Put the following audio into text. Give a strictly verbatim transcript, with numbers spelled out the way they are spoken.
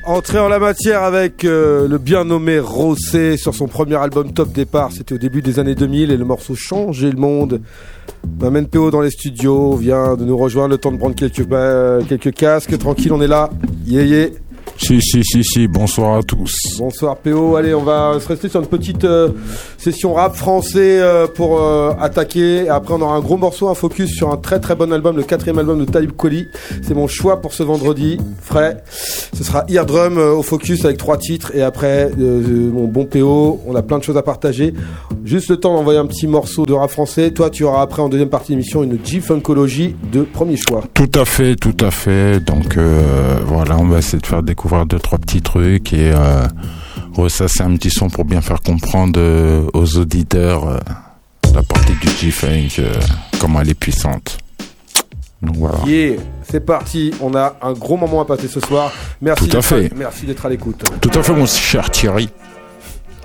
Entrée en la matière avec euh, le bien nommé Rossé sur son premier album Top Départ, c'était au début des années deux mille et le morceau Changer le monde. M'amène P O dans les studios, vient de nous rejoindre, le temps de prendre quelques, bah, quelques casques, tranquille, on est là, yeah yeah. Si, si, si, si, bonsoir à tous. Bonsoir P O, allez on va se rester sur une petite euh, session rap français euh, pour euh, attaquer. Et après on aura un gros morceau, un focus sur un très très bon album, le quatrième album de Talib Kweli. C'est mon choix pour ce vendredi, frais. Ce sera Eardrum euh, au focus avec trois titres. Et après, euh, mon bon P O, on a plein de choses à partager. Juste le temps d'envoyer un petit morceau de rap français. Toi tu auras après en deuxième partie de l'émission une G-Funkology de premier choix. Tout à fait, tout à fait. Donc euh, voilà, on va essayer de faire découvrir deux trois petits trucs et euh, ressasser un petit son pour bien faire comprendre euh, aux auditeurs euh, la partie du G-Funk, euh, comment elle est puissante. Donc voilà. Yeah, c'est parti, on a un gros moment à passer ce soir. Merci Tout à fait. Merci d'être à l'écoute. Tout à fait, mon cher Thierry.